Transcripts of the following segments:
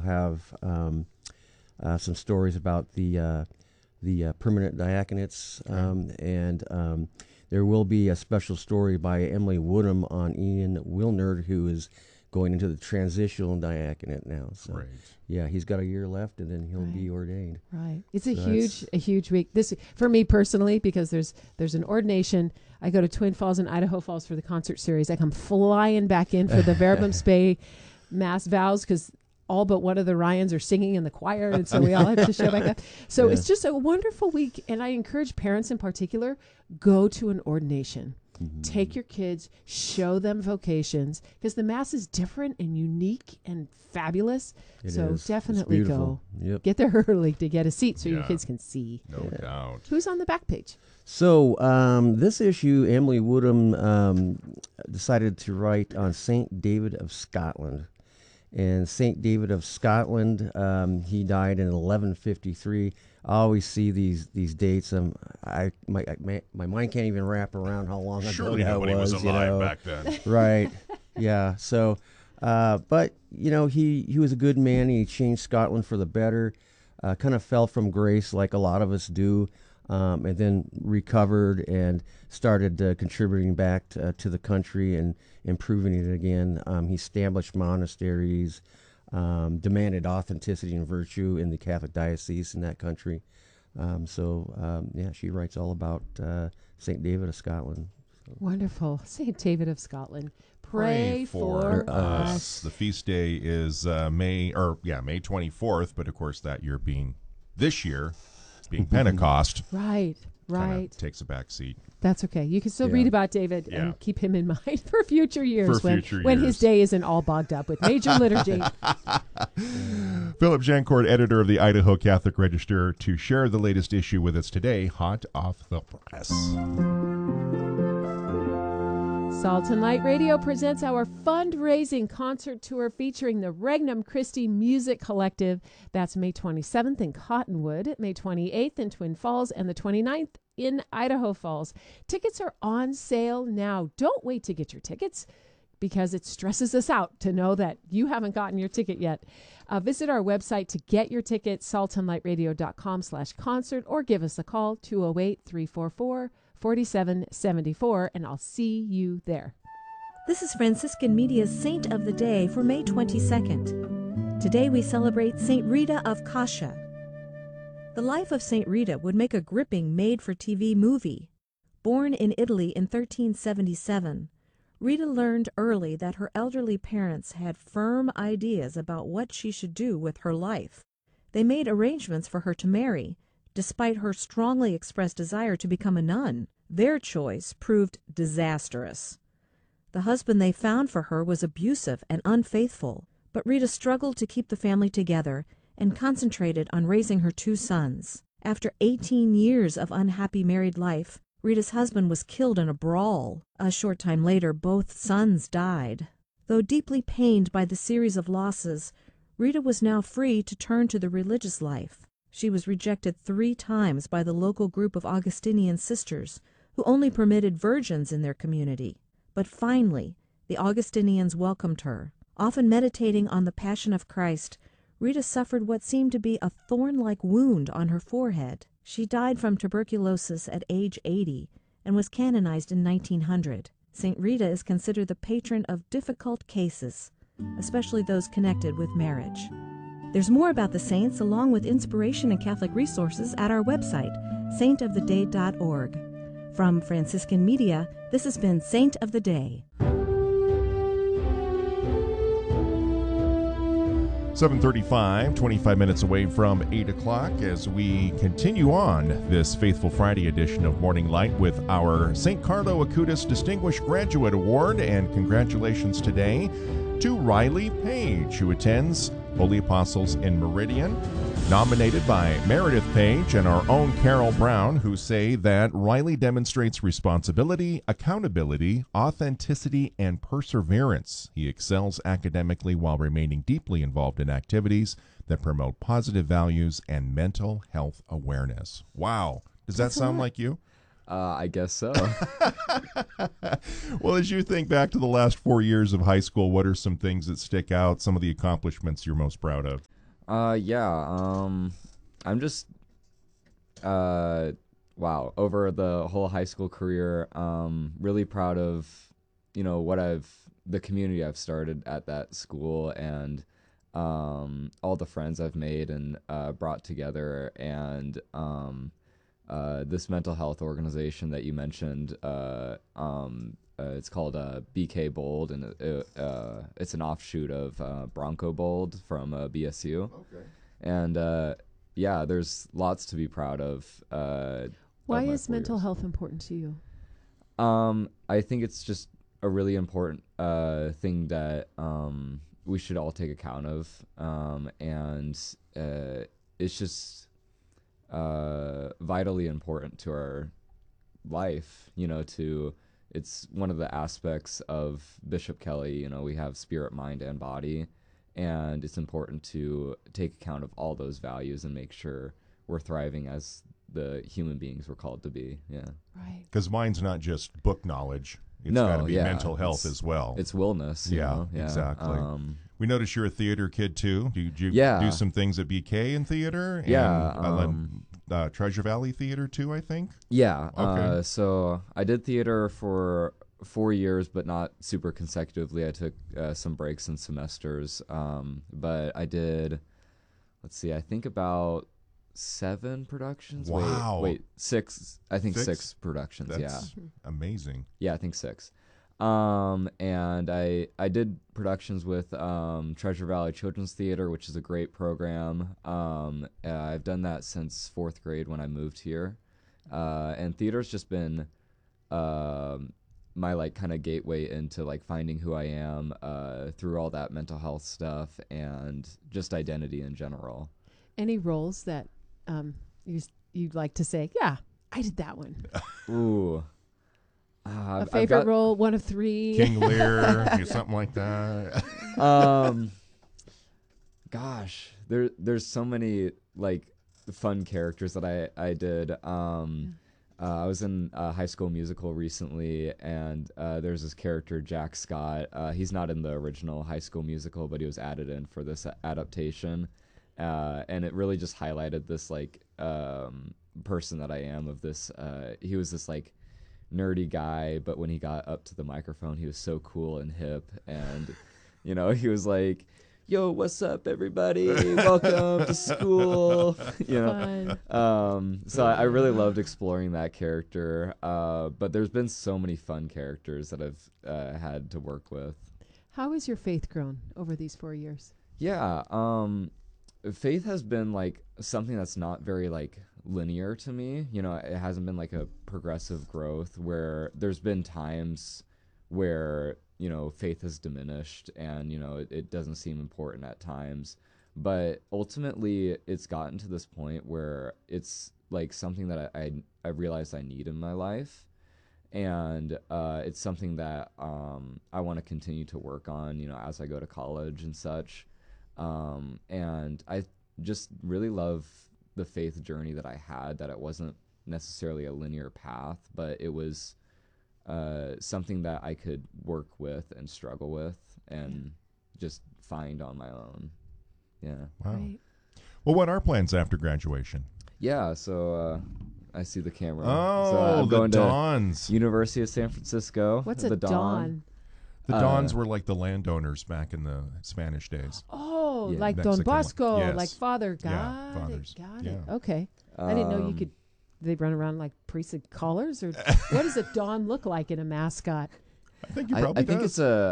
have some stories about the permanent diaconates, and there will be a special story by Emily Woodham on Ian Wilnerd, who is going into the transitional diaconate now. So, Right. yeah, he's got a year left, and then he'll be ordained. Right. It's So a huge week. This for me personally, because there's an ordination. I go to Twin Falls and Idaho Falls for the concert series. I come flying back in for the Verbum Spei Mass vows because all but one of the Ryans are singing in the choir, and so we all have to show back up. So it's just a wonderful week, and I encourage parents in particular, go to an ordination. Take your kids, show them vocations, because the Mass is different and unique and fabulous. It so is. definitely It's go. beautiful. Yep. Get there early to get a seat so your Yeah. kids can see. No doubt. Who's on the back page? So this issue, Emily Woodham decided to write on Saint David of Scotland. And Saint David of Scotland, he died in 1153. I always see these dates. My mind can't even wrap around how long Surely ago nobody that was alive you know. back then. Right. Yeah. So, but he was a good man. He changed Scotland for the better. Kind of fell from grace like a lot of us do, and then recovered and started contributing back to the country and improving it again. He established monasteries, demanded authenticity and virtue in the Catholic diocese in that country. She writes all about St. David of Scotland. Wonderful. Saint David of Scotland. Pray for us. The feast day is May 24th, but of course that year being this year being Pentecost. Right. Kinda takes a back seat. That's okay. You can still read about David and keep him in mind for future years when his day isn't all bogged up with major liturgy. Philip Jancourt, editor of the Idaho Catholic Register, to share the latest issue with us today, hot off the press. Salt and Light Radio presents our fundraising concert tour featuring the Regnum Christi Music Collective. That's May 27th in Cottonwood, May 28th in Twin Falls, and the 29th in Idaho Falls. Tickets are on sale now. Don't wait to get your tickets, because it stresses us out to know that you haven't gotten your ticket yet. Visit our website to get your ticket, saltandlightradio.com/concert, or give us a call, 208-344-4774, and I'll see you there. This is Franciscan Media's Saint of the Day for May 22nd. Today we celebrate Saint Rita of Cascia. The life of Saint Rita would make a gripping made-for-TV movie. Born in Italy in 1377, Rita learned early that her elderly parents had firm ideas about what she should do with her life. They made arrangements for her to marry, despite her strongly expressed desire to become a nun. Their choice proved disastrous. The husband they found for her was abusive and unfaithful, but Rita struggled to keep the family together and concentrated on raising her 2 sons. After 18 years of unhappy married life, Rita's husband was killed in a brawl. A short time later, both sons died. Though deeply pained by the series of losses, Rita was now free to turn to the religious life. She was rejected 3 times by the local group of Augustinian sisters, who only permitted virgins in their community. But finally, the Augustinians welcomed her. Often meditating on the Passion of Christ, Rita suffered what seemed to be a thorn-like wound on her forehead. She died from tuberculosis at age 80 and was canonized in 1900. St. Rita is considered the patron of difficult cases, especially those connected with marriage. There's more about the saints along with inspiration and Catholic resources at our website, saintoftheday.org. From Franciscan Media, this has been Saint of the Day. 7:35, 25 minutes away from 8 o'clock as we continue on this Faithful Friday edition of Morning Light with our St. Carlo Acutis Distinguished Graduate Award. And congratulations today to Riley Page, who attends Holy Apostles in Meridian, nominated by Meredith Page and our own Carol Brown, who say that Riley demonstrates responsibility, accountability, authenticity, and perseverance. He excels academically while remaining deeply involved in activities that promote positive values and mental health awareness. Wow. Does that sound like you? I guess so. Well, as you think back to the last 4 years of high school, what are some things that stick out, some of the accomplishments you're most proud of? I'm just wow, over the whole high school career, really proud of, the community I've started at that school, and all the friends I've made and brought together, and this mental health organization that you mentioned. It's called BK Bold, and it's an offshoot of Bronco Bold from BSU. Okay. And there's lots to be proud of. Why is mental health important to you? I think it's just a really important thing that we should all take account of, and it's just vitally important to our life. It's one of the aspects of Bishop Kelly. We have spirit, mind, and body, and it's important to take account of all those values and make sure we're thriving as the human beings we're called to be. Yeah. Right. Because mine's not just book knowledge. It's got to be mental health as well. It's wellness. Yeah, exactly. We noticed you're a theater kid, too. Did you do some things at BK in theater? And, Treasure Valley Theater, too, I think? Yeah. Okay. So I did theater for 4 years, but not super consecutively. I took some breaks and semesters. But I did, I think about 7 productions. Wow. Wait, 6. I think 6 productions. That's amazing. Yeah, I think 6. And I did productions with Treasure Valley Children's Theater, which is a great program. I've done that since 4th grade when I moved here. And theater's just been my kind of gateway into finding who I am through all that mental health stuff and just identity in general. Any roles that you'd like to say, yeah, I did that one? Ooh. A favorite role, one of 3. King Lear, something like that. Gosh, there's so many fun characters that I did. I was in High School Musical recently, and there's this character, Jack Scott. He's not in the original High School Musical, but he was added in for this adaptation. And it really just highlighted this person that I am of this. He was this nerdy guy, but when he got up to the microphone, he was so cool and hip, and he was like, "Yo, what's up, everybody? Welcome to school." So I really loved exploring that character. But there's been so many fun characters that I've had to work with. How has your faith grown over these 4 years? Yeah, faith has been something that's not very linear to me. It hasn't been a progressive growth where there's been times where faith has diminished and it doesn't seem important at times, but ultimately it's gotten to this point where it's something that I realized I need in my life, and it's something that I want to continue to work on as I go to college and such, and I just really love the faith journey that I had, that it wasn't necessarily a linear path, but it was something that I could work with and struggle with and just find on my own. Yeah. Wow. Right. Well, what are plans after graduation? Yeah, so I see the camera. Oh, so I'm going Dons. to University of San Francisco. What's the a Don? The Dons were the landowners back in the Spanish days. Oh, Yeah. like Mexican Don Bosco, yes. like Father. Got Yeah, fathers. Got Yeah. it. Okay. I didn't know you could. They run around like priests and collars, or what does a Don look like in a mascot? I think you probably I think it's a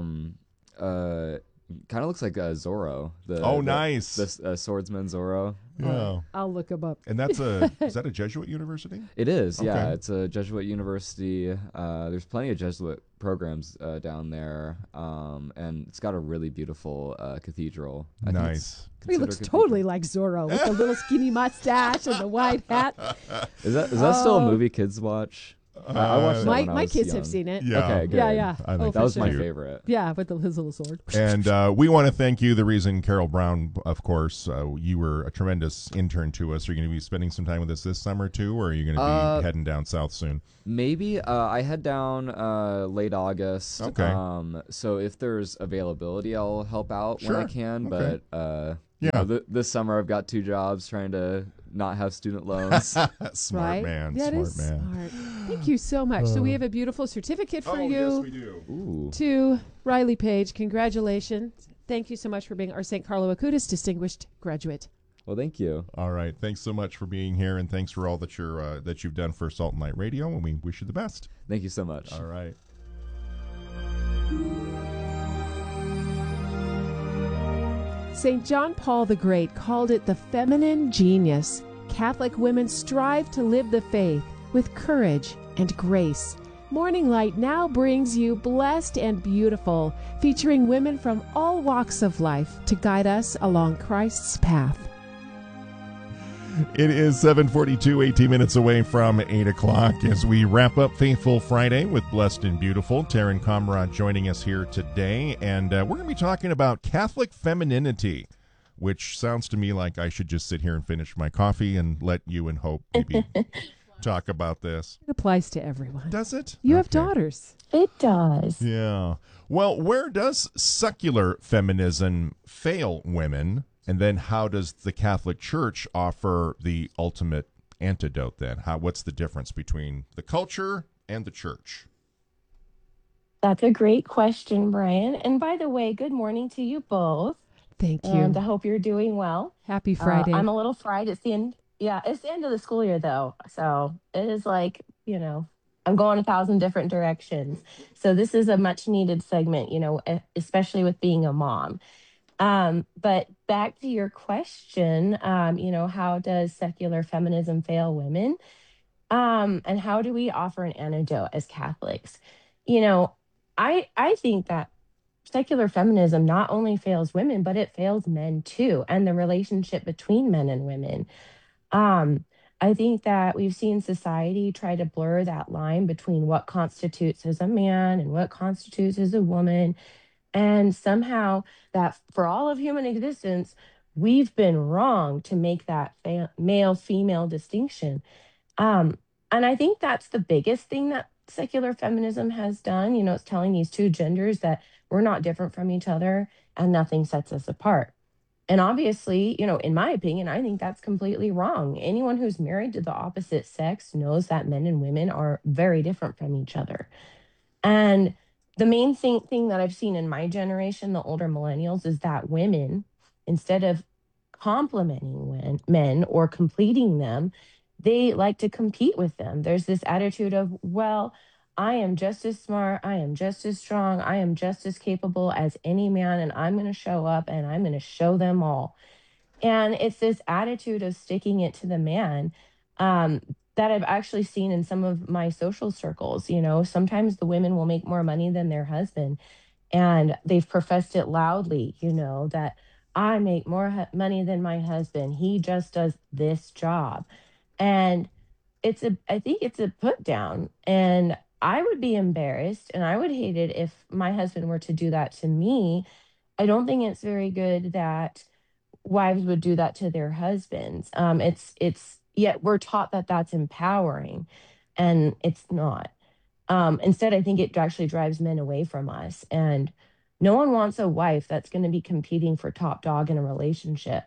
kind of looks like Zorro. Nice. The swordsman Zorro. Yeah. I'll look him up. And that's is that a Jesuit university? It is, yeah. Okay. It's a Jesuit university. There's plenty of Jesuit programs down there, and it's got a really beautiful cathedral. I think Nice. He looks totally like Zorro with the little skinny mustache and the white hat. Is that still a movie kids watch? I watched that when I My was kids young. have seen it. Yeah. Okay, good. Yeah. I think That was for my sure. favorite. Yeah, with his little sword. And we want to thank you. The reason Carol Brown, of course, you were a tremendous intern to us. Are you going to be spending some time with us this summer too, or are you going to be heading down south soon? Maybe I head down late August. Okay. So if there's availability, I'll help out when I Sure. can. Okay. But Yeah. This summer I've got 2 jobs trying to not have student loans. Smart Right? man. That Smart is man. smart. Thank you so much. So we have a beautiful certificate for Oh, you. yes, we do. Ooh. To Riley Page. Congratulations. Thank you so much for being our St. Carlo Acutis Distinguished Graduate. Well, thank you. All right. Thanks so much for being here, and thanks for all that you've done for Salt and Light Radio, and we wish you the best. Thank you so much. All right. St. John Paul the Great called it the feminine genius. Catholic women strive to live the faith with courage and grace. Morning Light now brings you Blessed and Beautiful, featuring women from all walks of life to guide us along Christ's path. It is 7:42, 18 minutes away from 8 o'clock as we wrap up Faithful Friday with Blessed and Beautiful. Taryn Comrade joining us here today, and we're going to be talking about Catholic femininity, which sounds to me like I should just sit here and finish my coffee and let you and Hope maybe talk about this. It applies to everyone. Does it? You have Okay. daughters. It does. Yeah. Well, where does secular feminism fail women? And then how does the Catholic Church offer the ultimate antidote then? What's the difference between the culture and the church? That's a great question, Brian. And by the way, good morning to you both. Thank you. And I hope you're doing well. Happy Friday. I'm a little fried. It's the end. Yeah, it's the end of the school year, though. So it is like, I'm going 1,000 different directions. So this is a much needed segment, especially with being a mom. But back to your question, how does secular feminism fail women? And how do we offer an antidote as Catholics? I think that secular feminism not only fails women, but it fails men too, and the relationship between men and women. I think that we've seen society try to blur that line between what constitutes as a man and what constitutes as a woman. And somehow that for all of human existence, we've been wrong to make that male female distinction. And I think that's the biggest thing that secular feminism has done. It's telling these two genders that we're not different from each other and nothing sets us apart. And obviously, in my opinion, I think that's completely wrong. Anyone who's married to the opposite sex knows that men and women are very different from each other. And the main thing that I've seen in my generation, the older millennials, is that women, instead of complimenting men or completing them, they like to compete with them. There's this attitude of, well, I am just as smart, I am just as strong, I am just as capable as any man, and I'm going to show up and I'm going to show them all. And it's this attitude of sticking it to the man that I've actually seen in some of my social circles. Sometimes the women will make more money than their husband, and they've professed it loudly, that I make more money than my husband. He just does this job. And I think it's a put down. And I would be embarrassed and I would hate it if my husband were to do that to me. I don't think it's very good that wives would do that to their husbands. Yet we're taught that that's empowering, and it's not. Instead, I think it actually drives men away from us. And no one wants a wife that's going to be competing for top dog in a relationship.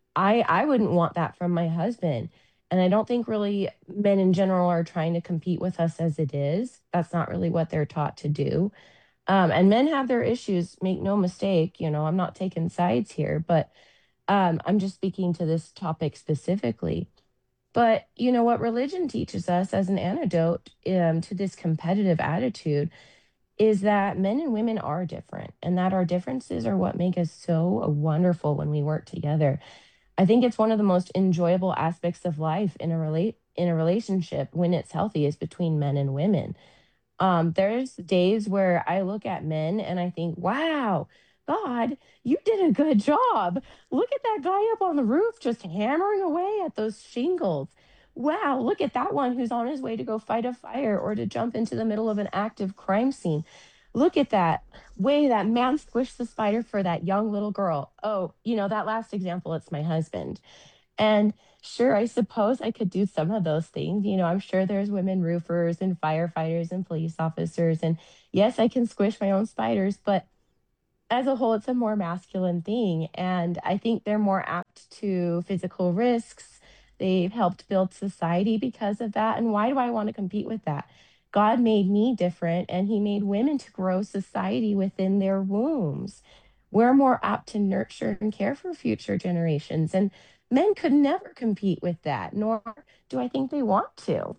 I wouldn't want that from my husband. And I don't think really men in general are trying to compete with us as it is. That's not really what they're taught to do. And men have their issues, make no mistake. I'm not taking sides here, but I'm just speaking to this topic specifically. But what religion teaches us as an antidote to this competitive attitude is that men and women are different, and that our differences are what make us so wonderful when we work together. I think it's one of the most enjoyable aspects of life in a relationship when it's healthy is between men and women. There's days where I look at men and I think, wow, God, you did a good job. Look at that guy up on the roof just hammering away at those shingles. Wow, look at that one who's on his way to go fight a fire or to jump into the middle of an active crime scene. Look at that way that man squished the spider for that young little girl. Oh, that last example, it's my husband. And sure, I suppose I could do some of those things. I'm sure there's women roofers and firefighters and police officers. And yes, I can squish my own spiders, but as a whole, it's a more masculine thing. And I think they're more apt to physical risks. They've helped build society because of that. And why do I want to compete with that? God made me different, and He made women to grow society within their wombs. We're more apt to nurture and care for future generations. And men could never compete with that, nor do I think they want to.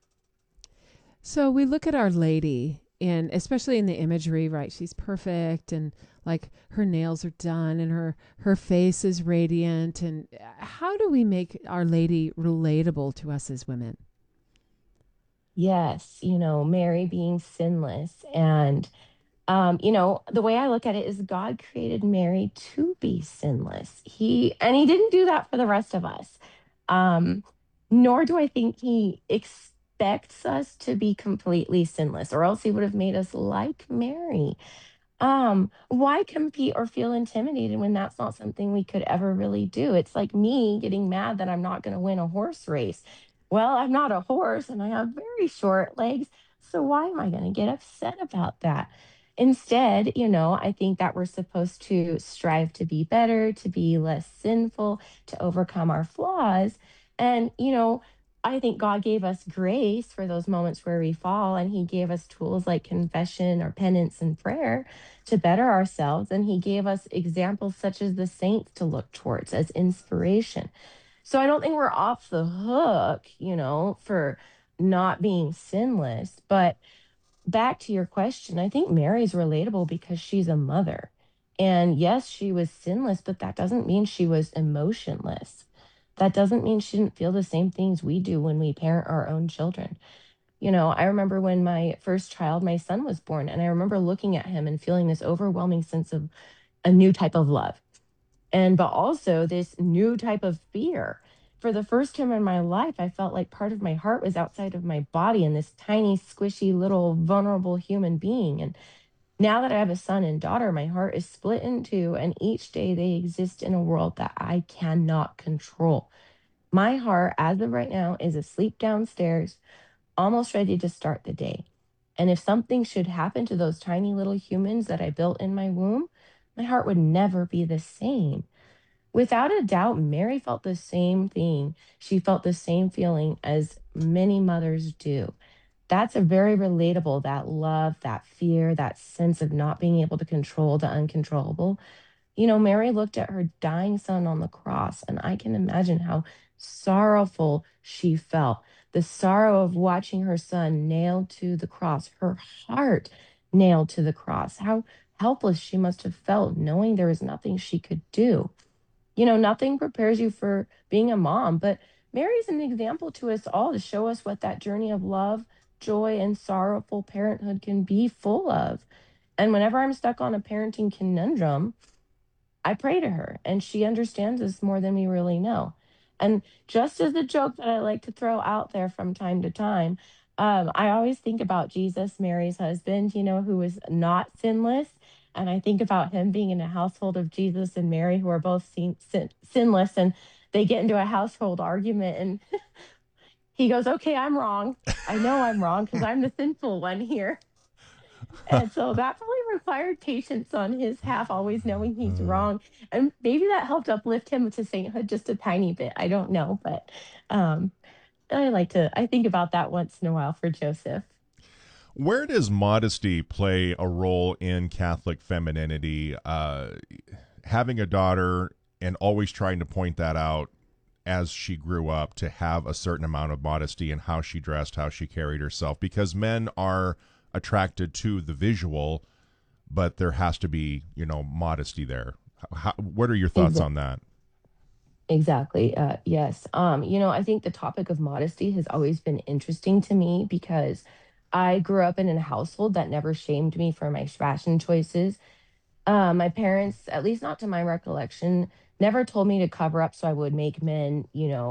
So we look at Our Lady, and especially in the imagery, right? She's perfect, and like her nails are done, and her face is radiant. And how do we make Our Lady relatable to us as women? Yes, Mary being sinless. And, the way I look at it is God created Mary to be sinless. And he didn't do that for the rest of us. Um, Nor do I think he expects us to be completely sinless, or else he would have made us like Mary. Why compete or feel intimidated when that's not something we could ever really do? It's like me getting mad that I'm not going to win a horse race. Well, I'm not a horse and I have very short legs. So why am I going to get upset about that? Instead, I think that we're supposed to strive to be better, to be less sinful, to overcome our flaws. And, I think God gave us grace for those moments where we fall, and He gave us tools like confession or penance and prayer to better ourselves. And He gave us examples such as the saints to look towards as inspiration. So I don't think we're off the hook, for not being sinless. But back to your question, I think Mary's relatable because she's a mother. And yes, she was sinless, but that doesn't mean she was emotionless. That doesn't mean she didn't feel the same things we do when we parent our own children. I remember when my first child, my son, was born, and I remember looking at him and feeling this overwhelming sense of a new type of love, but also this new type of fear. For the first time in my life, I felt like part of my heart was outside of my body and this tiny, squishy, little, vulnerable human being. And now that I have a son and daughter, my heart is split in two, and each day they exist in a world that I cannot control. My heart, as of right now, is asleep downstairs, almost ready to start the day. And if something should happen to those tiny little humans that I built in my womb, my heart would never be the same. Without a doubt, Mary felt the same thing. She felt the same feeling as many mothers do. That's a very relatable, that love, that fear, that sense of not being able to control the uncontrollable. Mary looked at her dying son on the cross, and I can imagine how sorrowful she felt. The sorrow of watching her son nailed to the cross, her heart nailed to the cross. How helpless she must have felt, knowing there was nothing she could do. Nothing prepares you for being a mom, but Mary's an example to us all to show us what that journey of love, joy, and sorrowful parenthood can be full of. And whenever I'm stuck on a parenting conundrum, I pray to her, and she understands us more than we really know. And just as a joke that I like to throw out there from time to time, I always think about Jesus, Mary's husband, who was not sinless. And I think about him being in a household of Jesus and Mary, who are both sinless. And they get into a household argument, and he goes, "Okay, I'm wrong. I know I'm wrong because I'm the sinful one here." And so that probably required patience on his half, always knowing he's wrong. And maybe that helped uplift him to sainthood just a tiny bit. I don't know. But um, I think about that once in a while for Joseph. Where does modesty play a role in Catholic femininity? Having a daughter and always trying to point that out as she grew up, to have a certain amount of modesty in how she dressed, how she carried herself, because men are attracted to the visual, but there has to be, modesty there. What are your thoughts on that? Exactly. Yes. I think the topic of modesty has always been interesting to me because I grew up in a household that never shamed me for my fashion choices. My parents, at least not to my recollection, never told me to cover up so I would make men,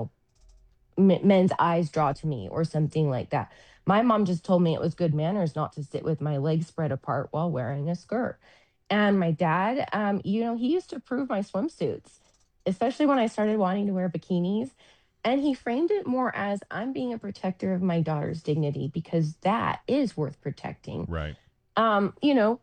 men's eyes draw to me or something like that. My mom just told me it was good manners not to sit with my legs spread apart while wearing a skirt. And my dad, he used to approve my swimsuits, especially when I started wanting to wear bikinis. And he framed it more as I'm being a protector of my daughter's dignity because that is worth protecting. Right. Um, you know,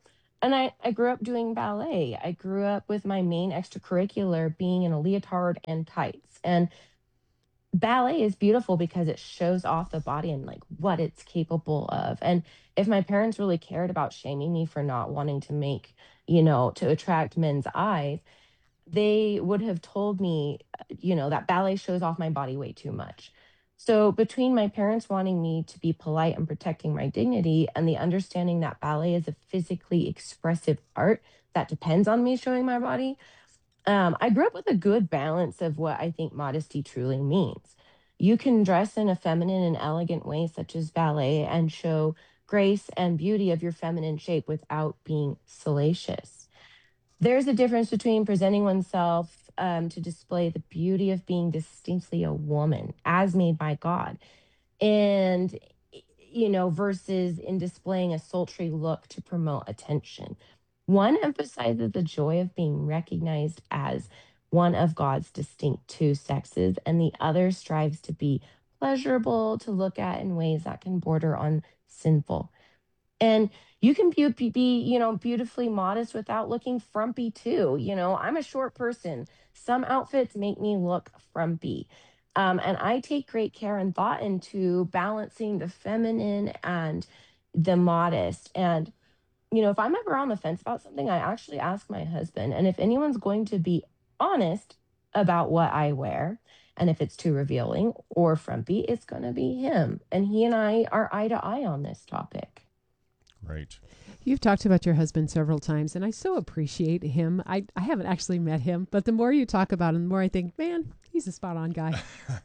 And I grew up doing ballet. I grew up with my main extracurricular being in a leotard and tights. And ballet is beautiful because it shows off the body and like what it's capable of. And if my parents really cared about shaming me for not wanting to make, to attract men's eyes, they would have told me, that ballet shows off my body way too much. So, between my parents wanting me to be polite and protecting my dignity, and the understanding that ballet is a physically expressive art that depends on me showing my body, I grew up with a good balance of what I think modesty truly means. You can dress in a feminine and elegant way, such as ballet, and show grace and beauty of your feminine shape without being salacious. There's a difference between presenting oneself to display the beauty of being distinctly a woman as made by God and versus in displaying a sultry look to promote attention. One emphasizes the joy of being recognized as one of God's distinct two sexes, and the other strives to be pleasurable to look at in ways that can border on sinful. And you can be beautifully modest without looking frumpy too. I'm a short person. Some outfits make me look frumpy. And I take great care and thought into balancing the feminine and the modest. And, if I'm ever on the fence about something, I actually ask my husband. And if anyone's going to be honest about what I wear, and if it's too revealing or frumpy, it's going to be him. And he and I are eye to eye on this topic. Right. You've talked about your husband several times, and I so appreciate him. I haven't actually met him, but the more you talk about him, the more I think, man, he's a spot on guy.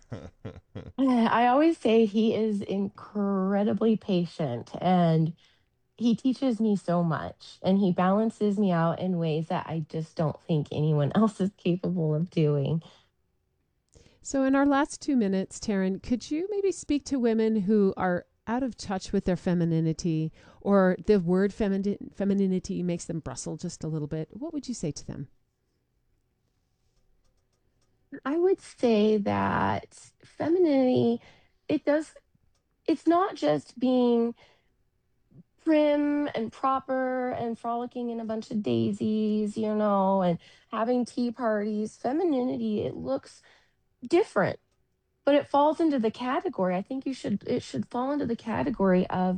I always say he is incredibly patient and he teaches me so much and he balances me out in ways that I just don't think anyone else is capable of doing. So, in our last 2 minutes, Taryn, could you maybe speak to women who are out of touch with their femininity, or the word femininity makes them bristle just a little bit? What would you say to them? I would say that femininity, it's not just being prim and proper and frolicking in a bunch of daisies, and having tea parties. Femininity, it looks different, but it falls into the category. I think it should fall into the category of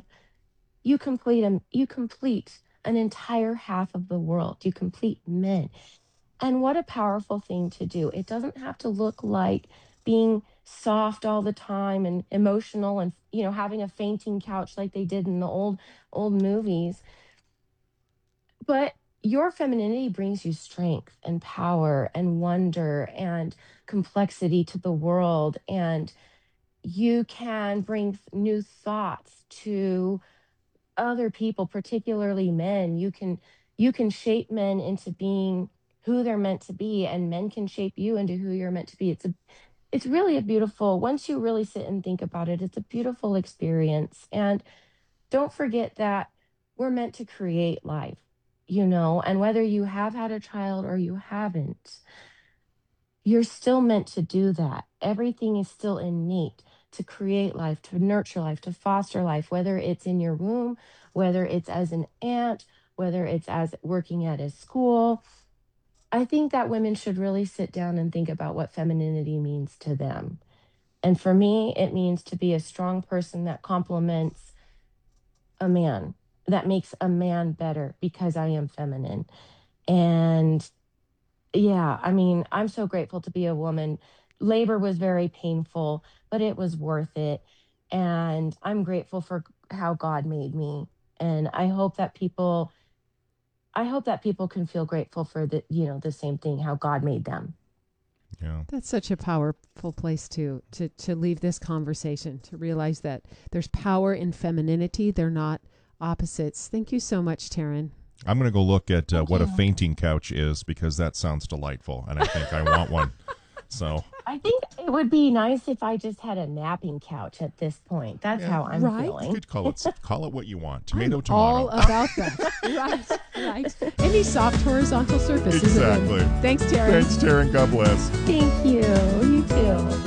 you complete an entire half of the world. You complete men. And what a powerful thing to do. It doesn't have to look like being soft all the time and emotional and having a fainting couch like they did in the old movies. But your femininity brings you strength and power and wonder and complexity to the world, and you can bring new thoughts to other people, particularly men. You can shape men into being who they're meant to be, and men can shape you into who you're meant to be. It's really a beautiful, once you really sit and think about it, it's a beautiful experience. And don't forget that we're meant to create life, and whether you have had a child or you haven't, you're still meant to do that. Everything is still innate to create life, to nurture life, to foster life, whether it's in your womb, whether it's as an aunt, whether it's as working at a school. I think that women should really sit down and think about what femininity means to them. And for me, it means to be a strong person that complements a man, that makes a man better because I am feminine. And yeah, I mean, I'm so grateful to be a woman. Labor was very painful, but it was worth it. And I'm grateful for how God made me. And I hope that people can feel grateful for the same thing, how God made them. Yeah. That's such a powerful place to leave this conversation, to realize that there's power in femininity. They're not opposites. Thank you so much, Taryn. I'm going to go look at what a fainting couch is, because that sounds delightful, and I think I want one. So I think it would be nice if I just had a napping couch at this point. That's how I'm Right? you feeling. could call it what you want. Tomato, I'm tomato. all about that. Right. Any soft horizontal surface is a win. Exactly. Thanks, Taryn. Thanks, Taryn. God bless. Thank you. You too.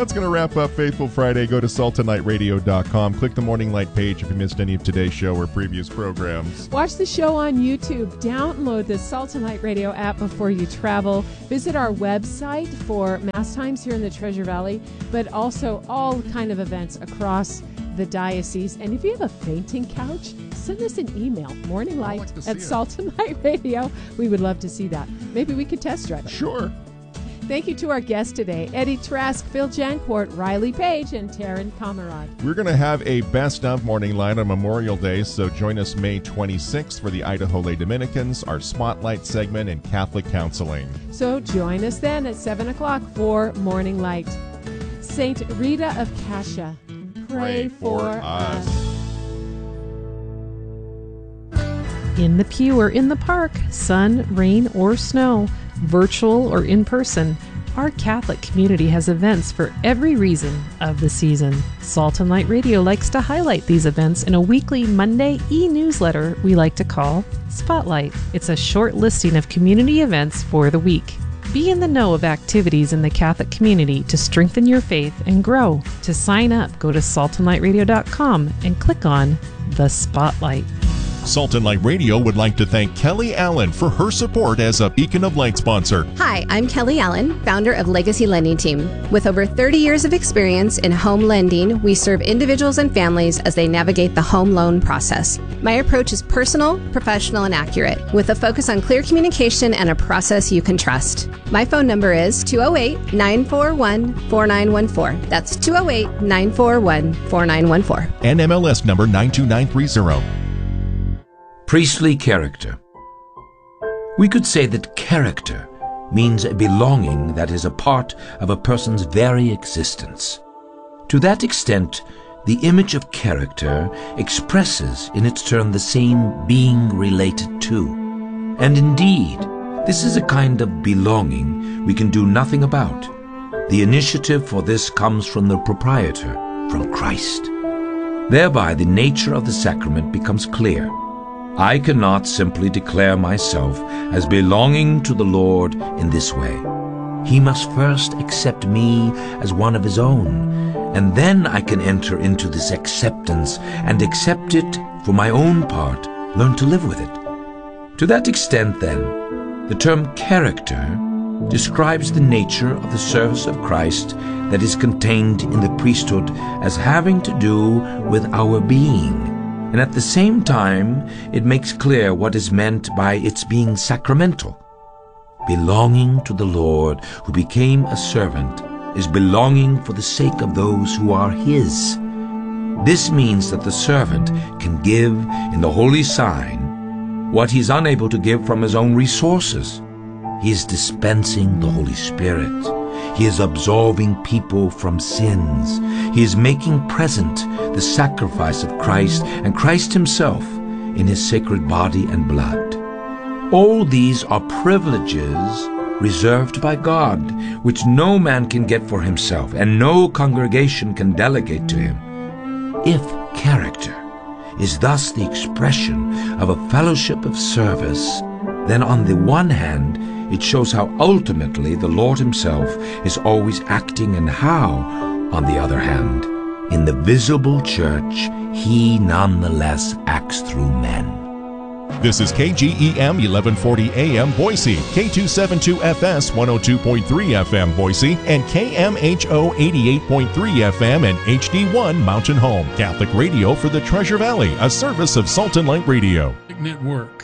That's going to wrap up Faithful Friday. Go to saltandlightradio.com. Click the Morning Light page if you missed any of today's show or previous programs. Watch the show on YouTube. Download the Salt and Light Radio app before you travel. Visit our website for Mass times here in the Treasure Valley, but also all kind of events across the diocese. And if you have a fainting couch, send us an email, morninglight@Salt and Light Radio. We would love to see that. Maybe we could test drive it. Sure. Thank you to our guests today, Eddie Trask, Phil Jancourt, Riley Page, and Taryn Kamerad. We're going to have a best of Morning Light on Memorial Day, so join us May 26th for the Idaho Lay Dominicans, our Spotlight segment, and Catholic Counseling. So join us then at 7 o'clock for Morning Light. Saint Rita of Cascia, pray for us. In the pew or in the park, sun, rain, or snow, virtual or in person, our Catholic community has events for every reason of the season. Salt and Light Radio likes to highlight these events in a weekly Monday e-newsletter we like to call Spotlight. It's a short listing of community events for the week. Be in the know of activities in the Catholic community to strengthen your faith and grow. To sign up, go to saltandlightradio.com and click on the Spotlight. Salt and Light Radio would like to thank Kelly Allen for her support as a Beacon of Light sponsor. Hi, I'm Kelly Allen, founder of Legacy Lending Team. With over 30 years of experience in home lending, we serve individuals and families as they navigate the home loan process. My approach is personal, professional, and accurate, with a focus on clear communication and a process you can trust. My phone number is 208-941-4914. That's 208-941-4914. NMLS number 92930. Priestly character. We could say that character means a belonging that is a part of a person's very existence. To that extent, the image of character expresses in its turn the same being related to. And indeed, this is a kind of belonging we can do nothing about. The initiative for this comes from the proprietor, from Christ. Thereby, the nature of the sacrament becomes clear. I cannot simply declare myself as belonging to the Lord in this way. He must first accept me as one of his own, and then I can enter into this acceptance and accept it for my own part, learn to live with it. To that extent, then, the term character describes the nature of the service of Christ that is contained in the priesthood as having to do with our being. And at the same time, it makes clear what is meant by its being sacramental. Belonging to the Lord, who became a servant, is belonging for the sake of those who are his. This means that the servant can give in the holy sign what he is unable to give from his own resources. He is dispensing the Holy Spirit. He is absolving people from sins. He is making present the sacrifice of Christ and Christ himself in his sacred body and blood. All these are privileges reserved by God, which no man can get for himself, and no congregation can delegate to him. If character is thus the expression of a fellowship of service, then on the one hand, it shows how ultimately the Lord himself is always acting, and how, on the other hand, in the visible church, he nonetheless acts through men. This is KGEM 1140 AM Boise, K272FS 102.3 FM Boise, and KMHO 88.3 FM and HD1 Mountain Home. Catholic radio for the Treasure Valley, a service of Salt and Light Radio. Network.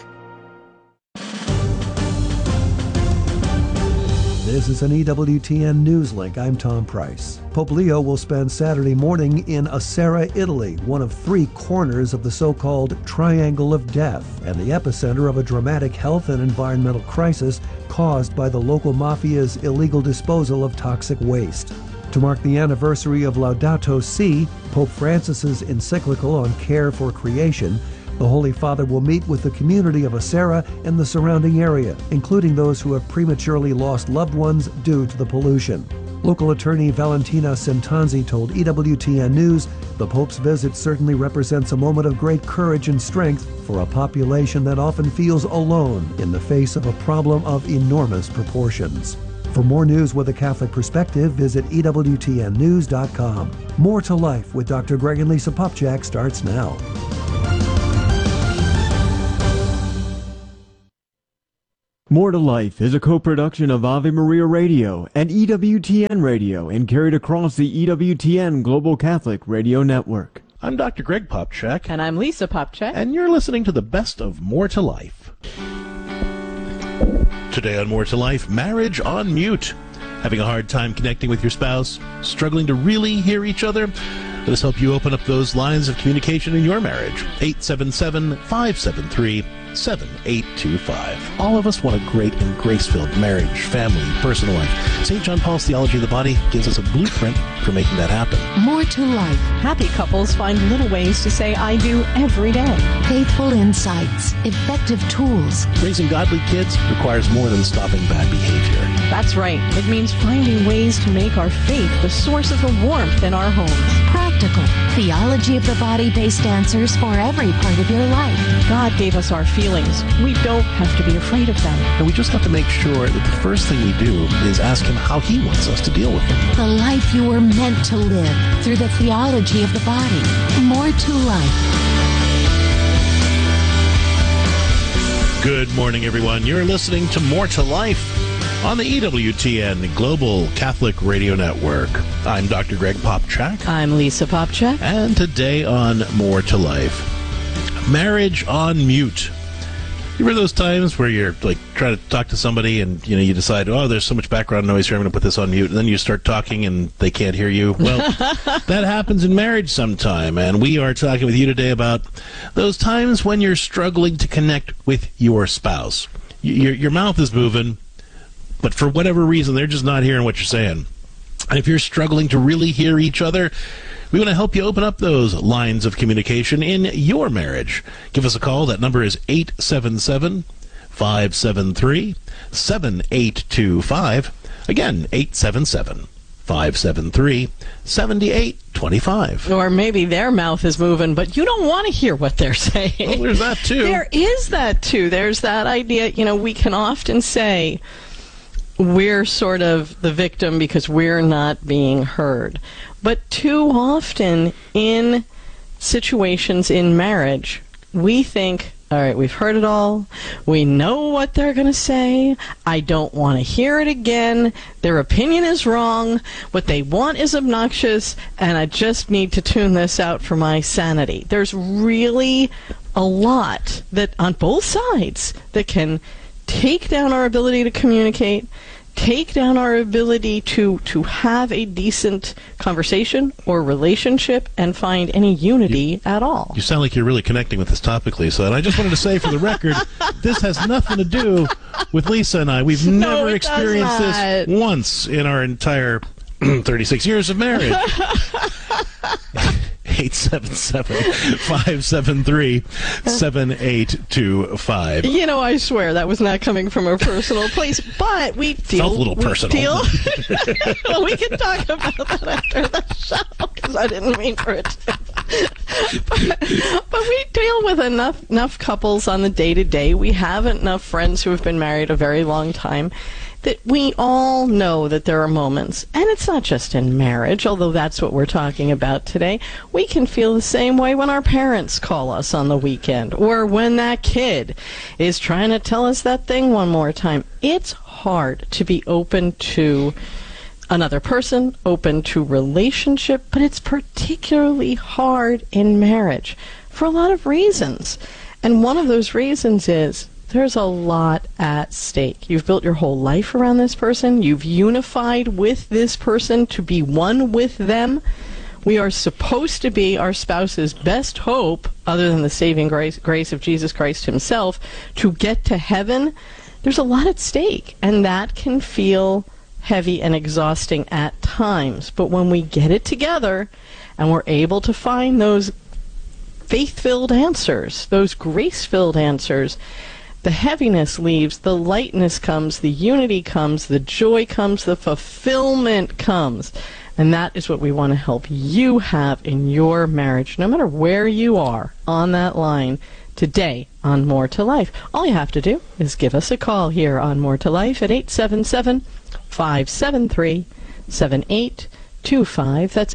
This is an EWTN News Link. I'm Tom Price. Pope Leo will spend Saturday morning in Asera, Italy, one of three corners of the so-called Triangle of Death, and the epicenter of a dramatic health and environmental crisis caused by the local mafia's illegal disposal of toxic waste. To mark the anniversary of Laudato Si', Pope Francis's encyclical on care for creation, the Holy Father will meet with the community of Asera and the surrounding area, including those who have prematurely lost loved ones due to the pollution. Local attorney Valentina Centanzi told EWTN News the Pope's visit certainly represents a moment of great courage and strength for a population that often feels alone in the face of a problem of enormous proportions. For more news with a Catholic perspective, visit EWTNnews.com. More to Life with Dr. Greg and Lisa Popcak starts now. More to Life is a co-production of Ave Maria Radio and EWTN Radio and carried across the EWTN Global Catholic Radio Network. I'm Dr. Greg Popcak. And I'm Lisa Popcak. And you're listening to the best of More to Life. Today on More to Life, marriage on mute. Having a hard time connecting with your spouse? Struggling to really hear each other? Let us help you open up those lines of communication in your marriage. 877-573-7825. All of us want a great and grace-filled marriage, family, personal life. St. John Paul's Theology of the Body gives us a blueprint for making that happen. More to Life. Happy couples find little ways to say I do every day. Faithful insights. Effective tools. Raising godly kids requires more than stopping bad behavior. That's right. It means finding ways to make our faith the source of the warmth in our homes. Practical. Theology of the Body-based answers for every part of your life. God gave us our feelings. We don't have to be afraid of them. And we just have to make sure that the first thing we do is ask Him how He wants us to deal with them. The life you were meant to live through the theology of the body. More to Life. Good morning, everyone. You're listening to More to Life on the EWTN Global Catholic Radio Network. I'm Dr. Greg Popcak. I'm Lisa Popcak. And today on More to Life, marriage on mute. You remember those times where you're like trying to talk to somebody and you decide, oh, there's so much background noise here, I'm going to put this on mute, and then you start talking and they can't hear you? Well, that happens in marriage sometime, and we are talking with you today about those times when you're struggling to connect with your spouse. Your mouth is moving, but for whatever reason, they're just not hearing what you're saying. And if you're struggling to really hear each other, we want to help you open up those lines of communication in your marriage. Give us a call. That number is 877-573-7825. Again, 877-573-7825. Or maybe their mouth is moving, but you don't want to hear what they're saying. Well, there's that, too. There is that, too. There's that idea, we can often say we're sort of the victim because we're not being heard. But too often in situations in marriage, we think, all right, we've heard it all. We know what they're going to say. I don't want to hear it again. Their opinion is wrong. What they want is obnoxious, and I just need to tune this out for my sanity. There's really a lot that on both sides that can take down our ability to communicate, take down our ability to have a decent conversation or relationship and find any unity at all. You sound like you're really connecting with this topic, Lisa. And I just wanted to say for the record, this has nothing to do with Lisa and I. We've never experienced this once in our entire 36 years of marriage. 877-573-7825. I swear that was not coming from a personal place, but we feel... Felt a little personal. Well, we can talk about that after the show, because I didn't mean for it to. But we deal with enough couples on the day-to-day. We have enough friends who have been married a very long time that we all know that there are moments, and it's not just in marriage, although that's what we're talking about today. We can feel the same way when our parents call us on the weekend, or when that kid is trying to tell us that thing one more time. It's hard to be open to another person, open to relationship, but it's particularly hard in marriage for a lot of reasons. And one of those reasons is there's a lot at stake. You've built your whole life around this person. You've unified with this person to be one with them. We are supposed to be our spouse's best hope, other than the saving grace of Jesus Christ himself, to get to heaven. There's a lot at stake, and that can feel heavy and exhausting at times. But when we get it together and we're able to find those faith-filled answers, those grace-filled answers, the heaviness leaves, the lightness comes, the unity comes, the joy comes, the fulfillment comes. And that is what we want to help you have in your marriage, no matter where you are on that line, today on More to Life. All you have to do is give us a call here on More to Life at 877-573-7825. That's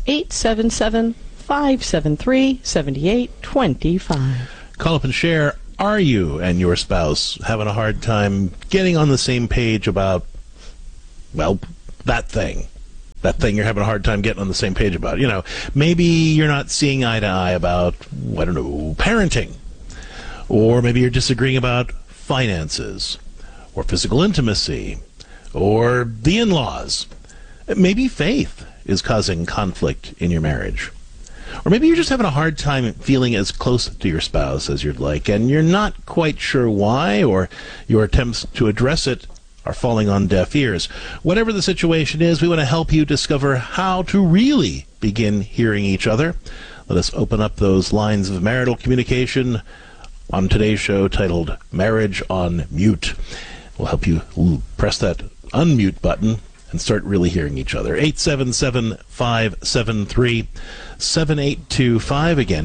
877-573-7825. Call up and share. Are you and your spouse having a hard time getting on the same page about, well, that thing you're having a hard time getting on the same page about? You know, maybe you're not seeing eye to eye about, I don't know, parenting. Or maybe you're disagreeing about finances, or physical intimacy, or the in-laws. Maybe faith is causing conflict in your marriage. Or maybe you're just having a hard time feeling as close to your spouse as you'd like, and you're not quite sure why, or your attempts to address it are falling on deaf ears. Whatever the situation is, we want to help you discover how to really begin hearing each other. Let us open up those lines of marital communication on today's show titled Marriage on Mute. We'll help you press that unmute button and start really hearing each other. 877-573-7825. Again,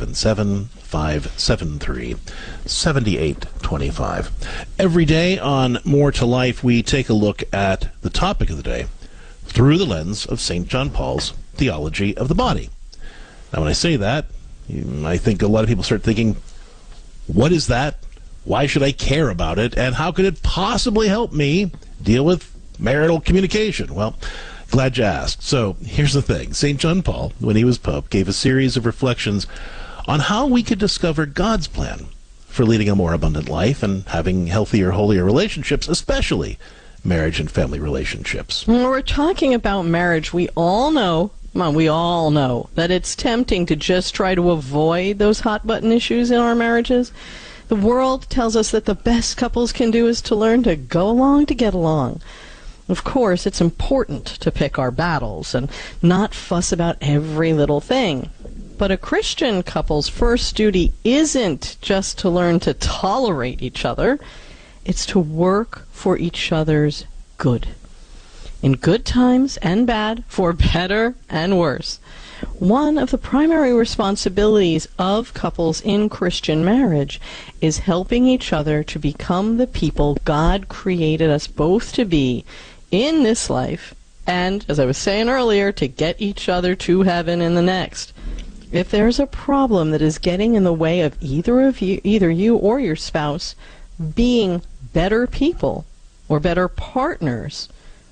877-573-7825. Every day on More to Life, we take a look at the topic of the day through the lens of St. John Paul's theology of the body. Now, when I say that, I think a lot of people start thinking, what is that? Why should I care about it? And how could it possibly help me deal with marital communication? Well, glad you asked. So here's the thing. St. John Paul, when he was Pope, gave a series of reflections on how we could discover God's plan for leading a more abundant life and having healthier, holier relationships, especially marriage and family relationships. When we're talking about marriage, we all know that it's tempting to just try to avoid those hot-button issues in our marriages. The world tells us that the best couples can do is to learn to go along to get along. Of course, it's important to pick our battles and not fuss about every little thing. But a Christian couple's first duty isn't just to learn to tolerate each other. It's to work for each other's good. In good times and bad, for better and worse. One of the primary responsibilities of couples in Christian marriage is helping each other to become the people God created us both to be in this life, and, as I was saying earlier, to get each other to heaven in the next. If there's a problem that is getting in the way of either you or your spouse being better people or better partners,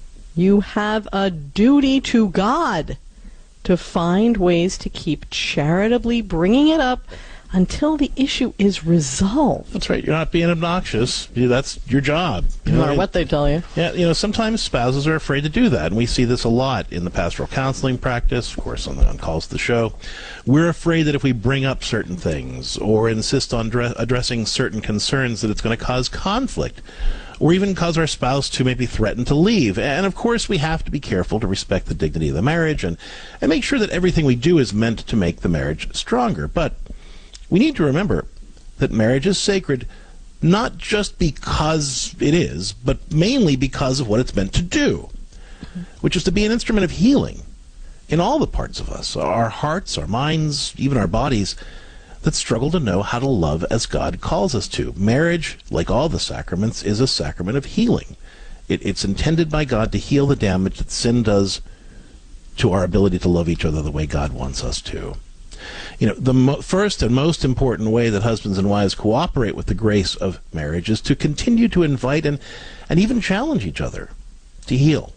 you have a duty to God to find ways to keep charitably bringing it up until the issue is resolved. That's right. You're not being obnoxious. That's your job. No matter what they tell you. Yeah, sometimes spouses are afraid to do that, and we see this a lot in the pastoral counseling practice, of course, on calls to the show. We're afraid that if we bring up certain things or insist on addressing certain concerns, that it's going to cause conflict, or even cause our spouse to maybe threaten to leave. And of course, we have to be careful to respect the dignity of the marriage and make sure that everything we do is meant to make the marriage stronger. But we need to remember that marriage is sacred, not just because it is, but mainly because of what it's meant to do, which is to be an instrument of healing in all the parts of us, our hearts, our minds, even our bodies, that struggle to know how to love as God calls us to. Marriage, like all the sacraments, is a sacrament of healing. It's intended by God to heal the damage that sin does to our ability to love each other the way God wants us to. The first and most important way that husbands and wives cooperate with the grace of marriage is to continue to invite and even challenge each other to heal.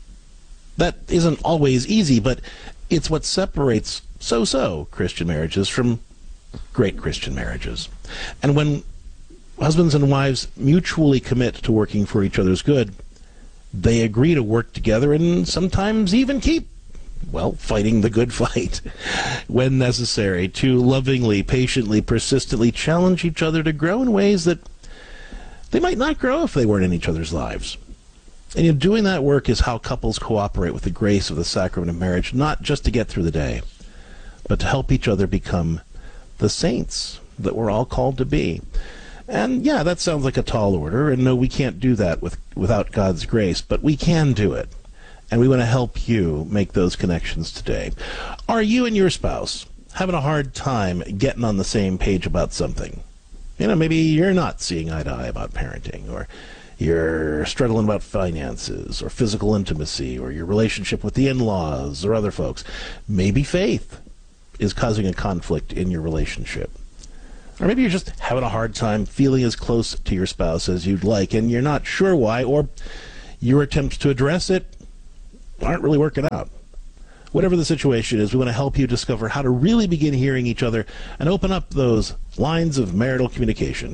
That isn't always easy, but it's what separates so-so Christian marriages from great Christian marriages. And when husbands and wives mutually commit to working for each other's good, they agree to work together and sometimes even keep, fighting the good fight when necessary, to lovingly, patiently, persistently challenge each other to grow in ways that they might not grow if they weren't in each other's lives. And doing that work is how couples cooperate with the grace of the sacrament of marriage, not just to get through the day, but to help each other become the saints that we're all called to be. And yeah, that sounds like a tall order, and no, we can't do that without God's grace, but we can do it. And we want to help you make those connections today. Are you and your spouse having a hard time getting on the same page about something? Maybe you're not seeing eye to eye about parenting, or you're struggling about finances or physical intimacy or your relationship with the in-laws or other folks. Maybe faith is causing a conflict in your relationship. Or maybe you're just having a hard time feeling as close to your spouse as you'd like, and you're not sure why, or your attempts to address it aren't really working out. Whatever the situation is, we want to help you discover how to really begin hearing each other and open up those lines of marital communication.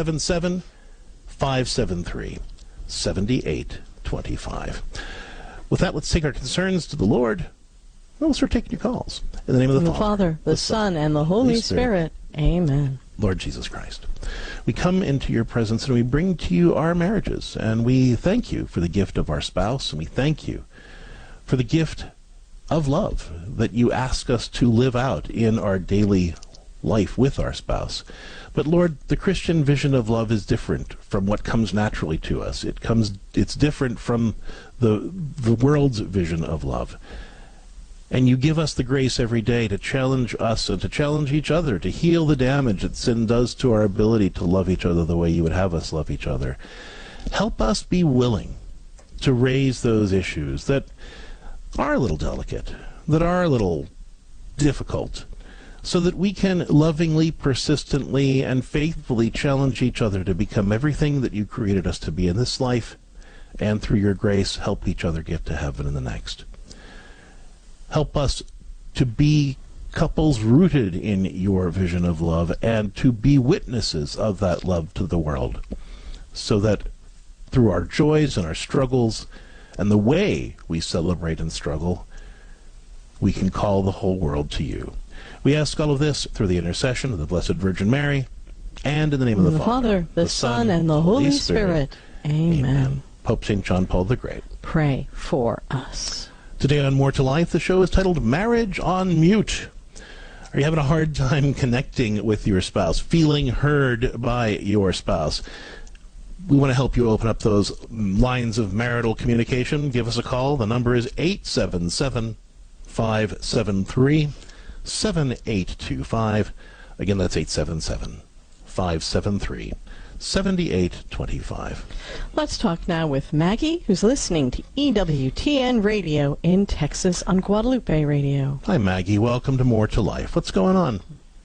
877-573-7825. With that, let's take our concerns to the Lord. We'll start taking your calls. In the name of the Father, the Son, and the Holy Spirit. Amen. Lord Jesus Christ, we come into your presence and we bring to you our marriages, and we thank you for the gift of our spouse, and we thank you for the gift of love that you ask us to live out in our daily life with our spouse. But Lord, the Christian vision of love is different from what comes naturally to us. It's different from the world's vision of love. And you give us the grace every day to challenge us and to challenge each other, to heal the damage that sin does to our ability to love each other the way you would have us love each other. Help us be willing to raise those issues that are a little delicate, that are a little difficult, so that we can lovingly, persistently, and faithfully challenge each other to become everything that you created us to be in this life, and through your grace, help each other get to heaven in the next. Help us to be couples rooted in your vision of love and to be witnesses of that love to the world, so that through our joys and our struggles and the way we celebrate and struggle, we can call the whole world to you. We ask all of this through the intercession of the Blessed Virgin Mary, and in the name of the Father, the Son, and the Holy Spirit. Amen. Pope St. John Paul the Great, pray for us. Today on More to Life, the show is titled Marriage on Mute. Are you having a hard time connecting with your spouse, feeling heard by your spouse? We want to help you open up those lines of marital communication. Give us a call. The number is 877-573-7825. Again, that's 877-573-7825. Let's talk now with Maggie, who's listening to EWTN Radio in Texas on Guadalupe Radio. Hi, Maggie. Welcome to More to Life. What's going on?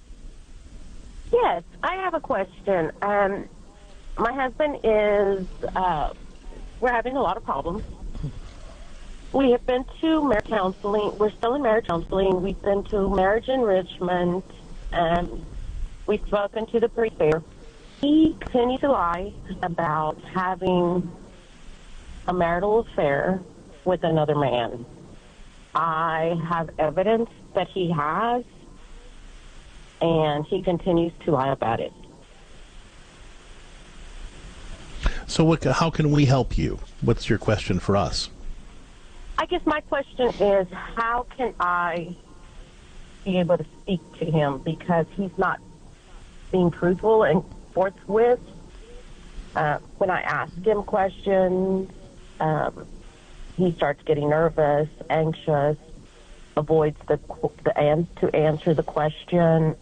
Yes, I have a question. My husband is, we're having a lot of problems. We have been to marriage counseling. We're still in marriage counseling. We've been to marriage enrichment, and we've spoken to the priest there. He continues to lie about having a marital affair with another man. I have evidence that he has, and he continues to lie about it. So how can we help you? What's your question for us? I guess my question is, how can I be able to speak to him? Because he's not being truthful and forthwith. When I ask him questions, he starts getting nervous, anxious, avoids to answer the question.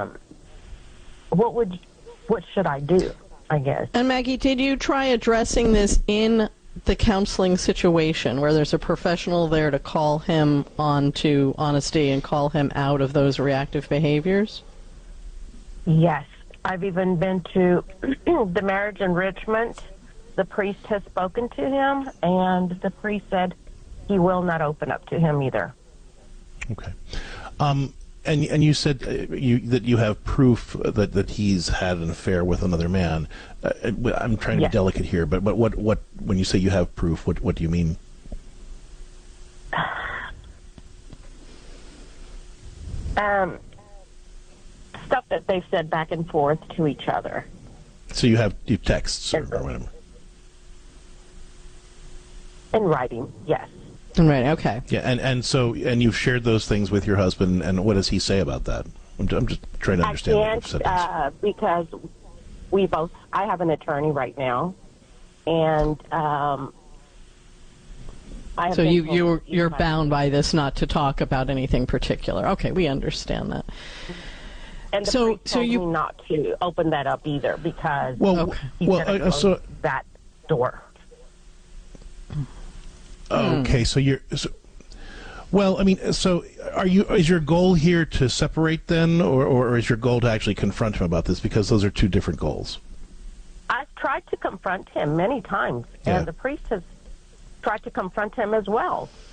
What should I do, I guess? And Maggie, did you try addressing this in the counseling situation where there's a professional there to call him on to honesty and call him out of those reactive behaviors? Yes. I've even been to the marriage enrichment. The priest has spoken to him, and the priest said he will not open up to him either. Okay. And you said that you have proof that he's had an affair with another man. I'm trying to be delicate here, but what when you say you have proof, what do you mean? Stuff that they've said back and forth to each other. So you have texts or whatever. In writing, yes. Right. Okay. Yeah, and so you've shared those things with your husband, and what does he say about that? I'm just trying to understand. I can't because I have an attorney right now, and I have so you're bound by this not to talk about anything particular. Okay, we understand that. And the priest told me not to open that up either because he's going to close that door. Okay, so you're... Well, I mean, so is your goal here to separate then, or is your goal to actually confront him about this? Because those are two different goals. I've tried to confront him many times, and the priest has tried to confront him as well.